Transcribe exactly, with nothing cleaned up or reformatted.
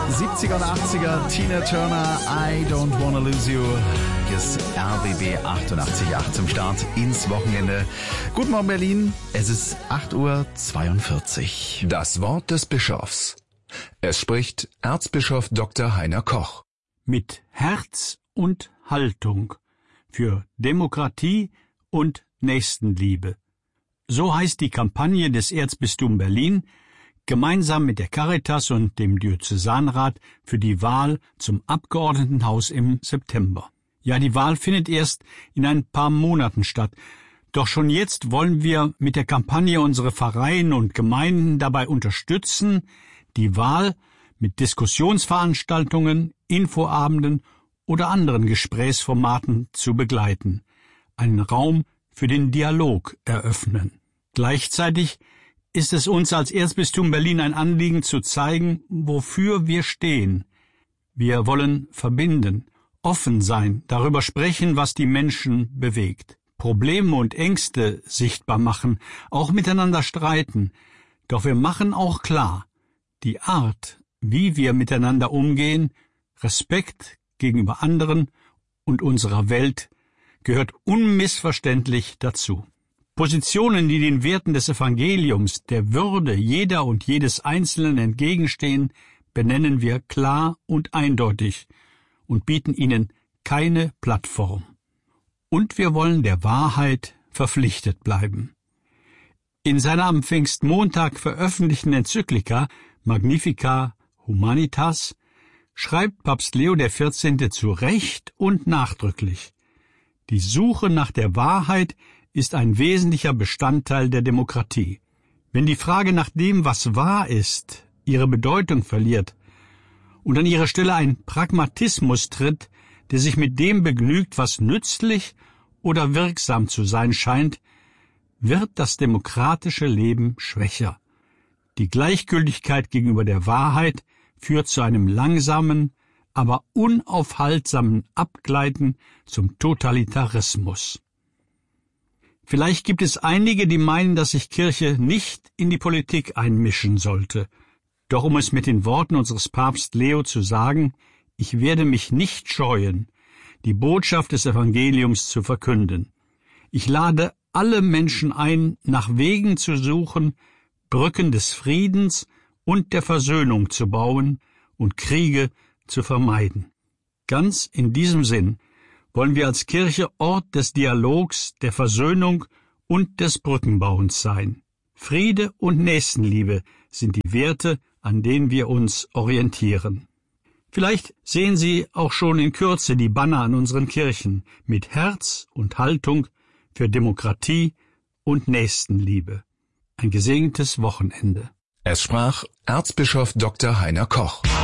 siebziger und achtziger, Tina Turner, I Don't Wanna Lose You. Hier ist R B B achtundachtzig Komma acht zum Start ins Wochenende. Guten Morgen Berlin, es ist acht Uhr zweiundvierzig. Das Wort des Bischofs. Es spricht Erzbischof Doktor Heiner Koch. Mit Herz und Haltung für Demokratie und Nächstenliebe. So heißt die Kampagne des Erzbistums Berlin, gemeinsam mit der Caritas und dem Diözesanrat für die Wahl zum Abgeordnetenhaus im September. Ja, die Wahl findet erst in ein paar Monaten statt. Doch schon jetzt wollen wir mit der Kampagne unsere Pfarreien und Gemeinden dabei unterstützen, die Wahl mit Diskussionsveranstaltungen, Infoabenden oder anderen Gesprächsformaten zu begleiten, einen Raum für den Dialog eröffnen. Gleichzeitig ist es uns als Erzbistum Berlin ein Anliegen zu zeigen, wofür wir stehen. Wir wollen verbinden, offen sein, darüber sprechen, was die Menschen bewegt, Probleme und Ängste sichtbar machen, auch miteinander streiten. Doch wir machen auch klar, die Art, wie wir miteinander umgehen, Respekt gegenüber anderen und unserer Welt, gehört unmissverständlich dazu. Positionen, die den Werten des Evangeliums, der Würde jeder und jedes Einzelnen entgegenstehen, benennen wir klar und eindeutig und bieten ihnen keine Plattform. Und wir wollen der Wahrheit verpflichtet bleiben. In seiner am Pfingstmontag veröffentlichten Enzyklika Magnificat Humanitas schreibt Papst Leo der vierzehnte zu Recht und nachdrücklich: Die Suche nach der Wahrheit ist ein wesentlicher Bestandteil der Demokratie. Wenn die Frage nach dem, was wahr ist, ihre Bedeutung verliert und an ihre Stelle ein Pragmatismus tritt, der sich mit dem begnügt, was nützlich oder wirksam zu sein scheint, wird das demokratische Leben schwächer. Die Gleichgültigkeit gegenüber der Wahrheit führt zu einem langsamen, aber unaufhaltsamen Abgleiten zum Totalitarismus. Vielleicht gibt es einige, die meinen, dass sich Kirche nicht in die Politik einmischen sollte. Doch um es mit den Worten unseres Papst Leo zu sagen: Ich werde mich nicht scheuen, die Botschaft des Evangeliums zu verkünden. Ich lade alle Menschen ein, nach Wegen zu suchen, Brücken des Friedens und der Versöhnung zu bauen und Kriege zu vermeiden. Ganz in diesem Sinn wollen wir als Kirche Ort des Dialogs, der Versöhnung und des Brückenbauens sein. Friede und Nächstenliebe sind die Werte, an denen wir uns orientieren. Vielleicht sehen Sie auch schon in Kürze die Banner an unseren Kirchen mit Herz und Haltung für Demokratie und Nächstenliebe. Ein gesegnetes Wochenende. Es sprach Erzbischof Doktor Heiner Koch.